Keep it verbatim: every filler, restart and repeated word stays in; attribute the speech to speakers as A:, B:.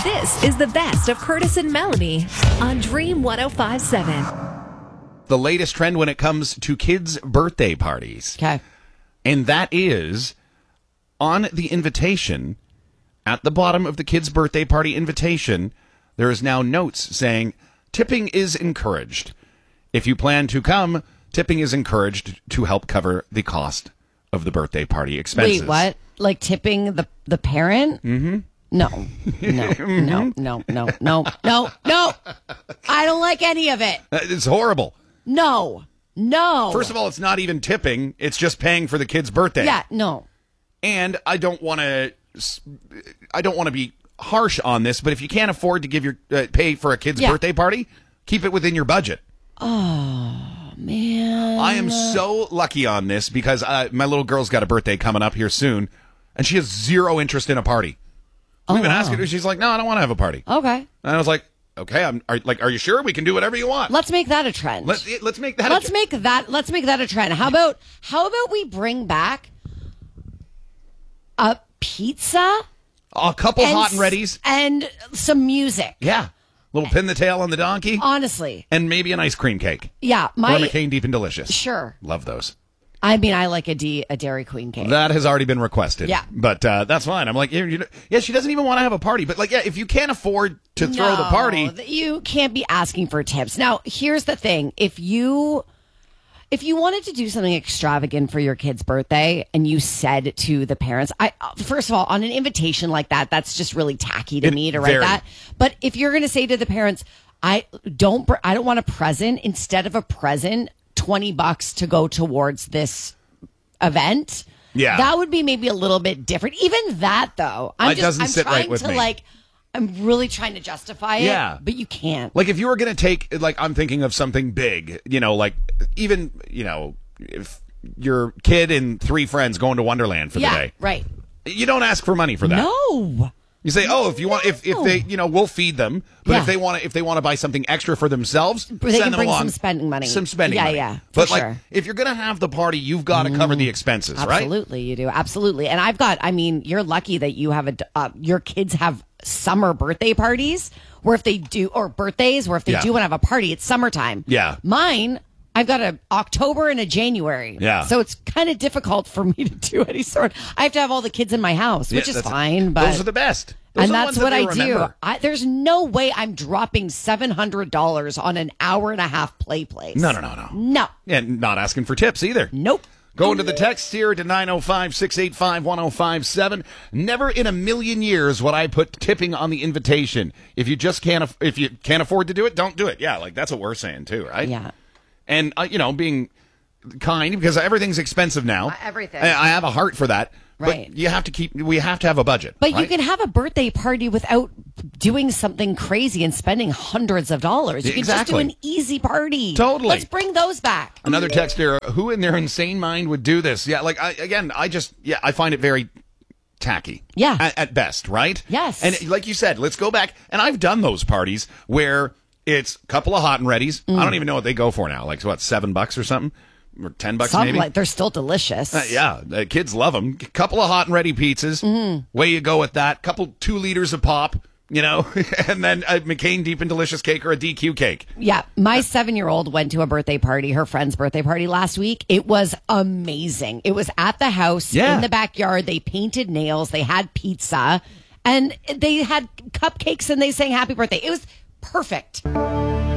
A: This is the best of Curtis and Melanie on Dream one oh five point seven.
B: The latest trend when it comes to kids' birthday parties.
C: Okay.
B: And that is on the invitation, at the bottom of the kids' birthday party invitation, there is now notes saying, tipping is encouraged. If you plan to come, tipping is encouraged to help cover the cost of the birthday party expenses.
C: Wait, what? Like tipping the the parent?
B: Mm-hmm.
C: No, no, no, no, no, no, no, no. I don't like any of it.
B: It's horrible.
C: No, no.
B: First of all, it's not even tipping. It's just paying for the kid's birthday.
C: Yeah, no.
B: And I don't want to I don't want to be harsh on this, but if you can't afford to give your uh, pay for a kid's
C: Yeah.
B: birthday party, keep it within your budget.
C: Oh, man.
B: I am so lucky on this because uh, my little girl's got a birthday coming up here soon, and she has zero interest in a party. We've
C: Oh,
B: been
C: wow.
B: asking her. She's like, no, I don't want to have a party.
C: Okay.
B: And I was like, okay, I'm are, like, are you sure? We can do whatever you want.
C: Let's make that a trend.
B: Let's let's make that.
C: Let's
B: a,
C: make that let's make that a trend. How about how about we bring back a pizza
B: a couple
C: and
B: hot and
C: s-
B: readies.
C: and some music.
B: Yeah, little pin the tail on the donkey,
C: Honestly.
B: and maybe an ice cream cake.
C: Yeah, my
B: or McCain Deep and Delicious.
C: Sure.
B: Love those.
C: I mean, I like a D a Dairy Queen cake.
B: That has already been requested.
C: Yeah.
B: But uh, that's fine. I'm like, you, you, yeah, she doesn't even want to have a party. But, like, yeah, if you can't afford to throw
C: No,
B: the party.
C: th- you can't be asking for tips. Now, here's the thing. If you if you wanted to do something extravagant for your kid's birthday and you said to the parents, I uh, first of all, on an invitation like that, that's just really tacky to
B: It-
C: me to write
B: very.
C: that. But if you're going to say to the parents, I don't br- I don't want a present, instead of a present, twenty bucks to go towards this event.
B: Yeah.
C: That would be maybe a little bit different. Even that though, I'm
B: It
C: just
B: doesn't
C: I'm
B: sit right
C: trying
B: with
C: to
B: me.
C: like I'm really trying to justify it.
B: Yeah.
C: But you can't.
B: Like, if you were going to take, like, I'm thinking of something big, you know, like, even, you know, if your kid and three friends going to Wonderland for
C: yeah,
B: the day.
C: right.
B: You don't ask for money for that.
C: No.
B: You say, oh, if you want, if, if they, you know, we'll feed them. But
C: Yeah.
B: if they want to, if they want to buy something extra for themselves,
C: They
B: send
C: can
B: them
C: bring
B: along
C: some spending money.
B: Some spending
C: Yeah,
B: money.
C: yeah,
B: But
C: for
B: like,
C: sure.
B: if you're gonna have the party, you've got to cover the expenses, right?
C: Absolutely, you do. Absolutely. And I've got, I mean, you're lucky that you have a, uh, your kids have summer birthday parties where if they do, or birthdays where if they
B: Yeah.
C: do want to have a party, it's summertime.
B: Yeah.
C: Mine, I've got a October and a January.
B: Yeah.
C: So it's kind of difficult for me to do any sort. I have to have all the kids in my house, which
B: Yeah,
C: is
B: that's-
C: fine. But
B: those are the best. Those
C: and
B: are the
C: that's
B: ones that
C: what
B: they
C: I do.
B: remember.
C: I, there's no way I'm dropping seven hundred dollars on an hour and a half play place.
B: No, no, no, no.
C: No.
B: And not asking for tips either.
C: Nope.
B: Going to the text here to nine oh five, six eight five, one oh five seven. Never in a million years would I put tipping on the invitation. If you just can't, aff- if you can't afford to do it, don't do it. Yeah, like that's what we're saying too, right?
C: Yeah.
B: And uh, you know, being kind because everything's expensive now.
C: Uh, everything.
B: I, I have a heart for that.
C: Right.
B: But you have to keep. We have to have a budget.
C: But you
B: right?
C: can have a birthday party without doing something crazy and spending hundreds of dollars. You can
B: Exactly.
C: just do an easy party.
B: Totally.
C: Let's bring those back.
B: Another text here. Who in their insane mind would do this? Yeah, like I, again, I just yeah, I find it very tacky.
C: Yeah.
B: At, at best, right?
C: Yes.
B: And like you said, let's go back. And I've done those parties where it's a couple of hot and readies.
C: Mm.
B: I don't even know what they go for now. Like what, seven bucks or something, or ten bucks
C: Some
B: maybe.
C: like they're still delicious.
B: Uh, yeah, the kids love them. Couple of hot and ready pizzas.
C: Mm-hmm.
B: Way you go with that. Couple two liters of pop. You know, and then a McCain Deep and Delicious cake or a D Q cake.
C: Yeah, my seven-year-old went to a birthday party, her friend's birthday party last week. It was amazing. It was at the house
B: Yeah.
C: in the backyard. They painted nails. They had pizza, and they had cupcakes, and they sang happy birthday. It was perfect.